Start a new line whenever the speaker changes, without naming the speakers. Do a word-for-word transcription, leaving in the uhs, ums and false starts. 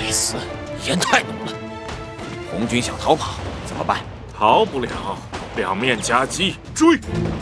必死，烟太浓了。红军想逃跑怎么办？
逃不了，两面夹击，追！